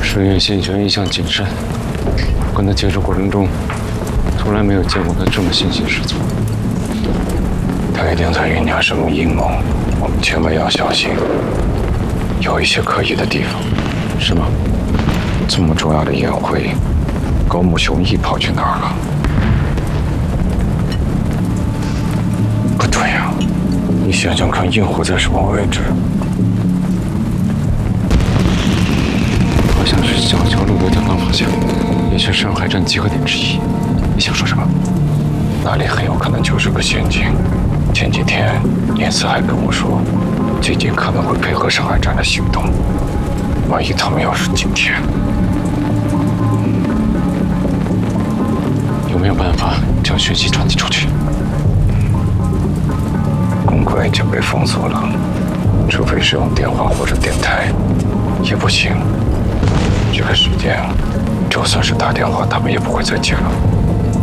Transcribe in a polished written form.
水月信玄一向谨慎，跟他接触过程中，从来没有见过他这么心心十足。 他一定在酝酿什么阴谋，我们千万要小心。有一些可疑的地方， 是吗？ 这么重要的宴会，高木雄一跑去哪儿了？不对呀，你想想看，印虎在什么位置？ 好像是小桥路的东南方向，也是上海站集合点之一。你想说什么？ 那里很有可能就是个陷阱。前几天念慈还跟我说，最近可能会配合上海站的行动。万一他们要是今天， 有没有办法将讯息传递出去？ 公馆已经被封锁了，除非是用电话或者电台，也不行。这个时间，就算是打电话，他们也不会再接了。